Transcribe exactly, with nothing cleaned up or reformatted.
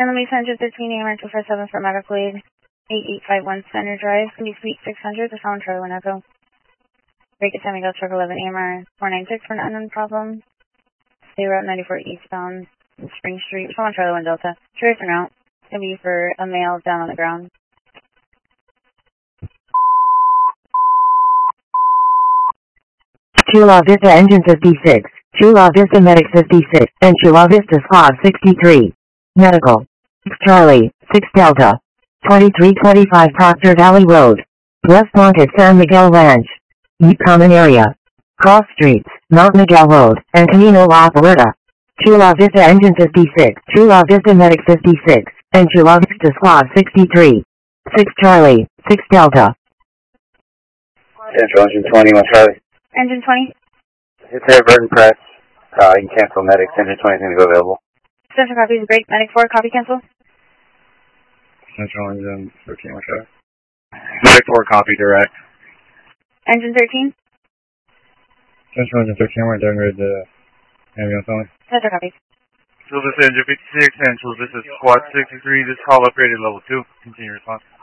the Mesa Engine thirteen, A M R two five seven for medical aid, eight eight five one Center Drive, can be Suite six hundred, the phone Charlie one Echo. Break at San Miguel, truck eleven, A M R four nine six for an unknown problem. Stay Route ninety-four eastbound, Spring Street, phone Charlie one Delta. Tracing route, it's going to be for a male down on the ground. Chula Vista Engine fifty-six, Chula Vista Medic fifty-six, and Chula Vista Squad sixty-three. Medical. Charlie, six Delta. twenty-three twenty-five Proctor Valley Road. West Montes San Miguel Ranch. Meet Common Area. Cross Streets, Mount Miguel Road, and Camino La Puerta. Chula Vista Engine fifty-six, Chula Vista Medic fifty-six, and Chula Vista Squad sixty-three. six Charlie, six Delta. Central Engine twenty, one Charlie. Engine twenty. It's there, Burton Press. Uh, you can cancel medics. Engine twenty is going to go available. Central copies, break, medic four, copy cancel. Central Engine thirteen, one Charlie. Medic four, copy direct. Engine thirteen. Central Engine thirteen, we're doing red uh, ambulance only. Central copies. So this is Engine fifty-six, and so this is Squad sixty-three. This call upgraded level two. Continue response.